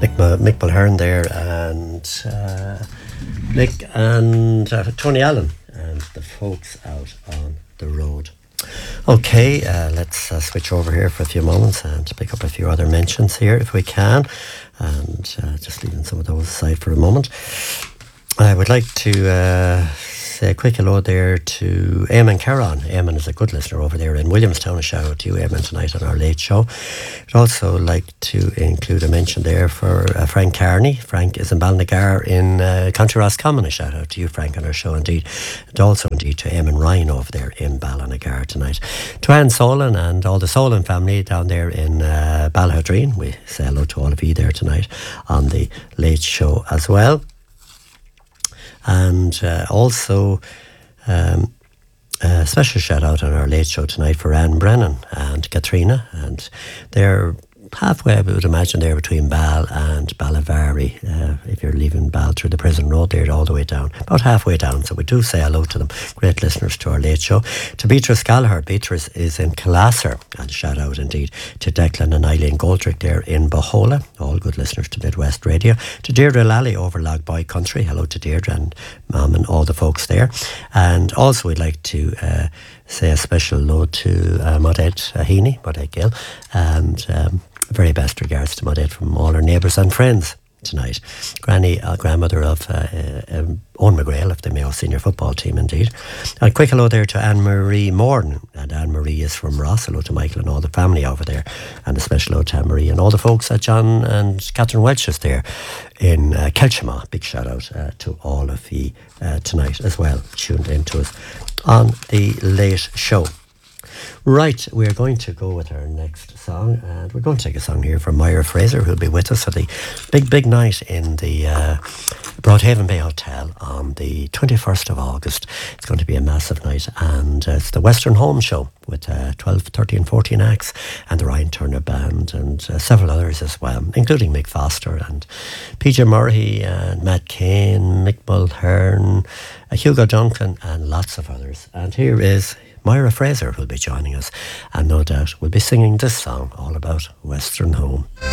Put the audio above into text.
Mick Mulhern there, and Nick and Tony Allen and the folks out on the road. Okay, let's switch over here for a few moments and pick up a few other mentions here if we can, and just leaving some of those aside for a moment. I would like to say a quick hello there to Eamon Caron. Eamon is a good listener over there in Williamstown. A shout out to you, Eamon, tonight on our late show. I'd also like to include a mention there for Frank Carney. Frank is in Balnagar in County Roscommon. A shout out to you, Frank, on our show indeed. And also indeed to Eamon Ryan over there in Balnagar tonight. To Anne Solon and all the Solon family down there in Balhadreen. We say hello to all of you there tonight on the late show as well. And also a special shout out on our late show tonight for Anne Brennan and Katrina, and they're halfway, I would imagine, there between Bal and Ballavary. If you're leaving Bal through the prison road there, all the way down, about halfway down. So we do say hello to them. Great listeners to our late show. To Beatrice Gallagher. Beatrice is in Killasser, and shout out indeed to Declan and Eileen Goldrick there in Bohola. All good listeners to Midwest Radio. To Deirdre Lally over Logboy Country. Hello to Deirdre and Mum and all the folks there. And also we'd like to say a special hello to Mudhead Heaney, Mudhead Gill, and very best regards to Mudhead from all our neighbours and friends tonight. Granny, grandmother of Owen McGrail of the Mayo senior football team indeed. A quick hello there to Anne-Marie Morn, and Anne-Marie is from Ross. Hello to Michael and all the family over there, and a special hello to Anne-Marie and all the folks at John and Catherine Welch's there in Kelchama. Big shout out to all of you tonight as well, tuned in to us on the late show. Right, we're going to go with our next song, and we're going to take a song here from Myra Fraser, who'll be with us at the big night in the Broadhaven Bay Hotel on the 21st of August. It's going to be a massive night, and it's the Western Home Show with 12, 13, 14 acts, and the Ryan Turner Band, and several others as well, including Mick Foster and PJ Murray and Matt Kane, Mick Mulhern, Hugo Duncan, and lots of others. And here is Myra Fraser will be joining us, and no doubt will be singing this song all about Western Home.